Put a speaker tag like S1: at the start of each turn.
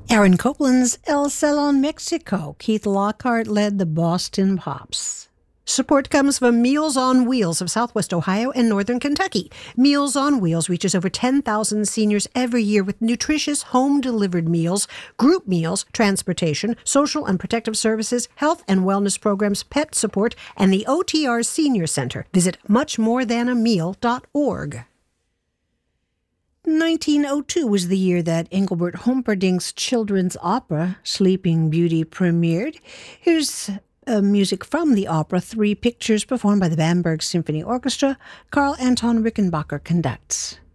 S1: Aaron Copland's El Salon Mexico. Keith Lockhart led the Boston Pops. Support comes from Meals on Wheels of Southwest Ohio and Northern Kentucky. Meals on Wheels reaches over 10,000 seniors every year with nutritious home-delivered meals, group meals, transportation, social and protective services, health and wellness programs, pet support, and the OTR Senior Center. Visit muchmorethanAmeal.org. 1902 was the year that Engelbert Humperdinck's children's opera, Sleeping Beauty, premiered. Here's music from the opera, Three Pictures, performed by the Bamberg Symphony Orchestra. Carl Anton Rickenbacker conducts.